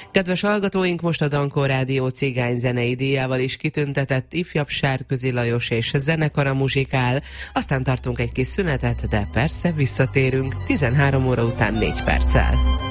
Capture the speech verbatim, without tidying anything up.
Kedves hallgatóink, most a Dankó Rádió cigányzenei díjával is kitüntetett ifjabb Sárközi Lajos és zenekara muzsikál, aztán tartunk egy kis szünetet, de persze visszatérünk tizenhárom óra után négy perccel.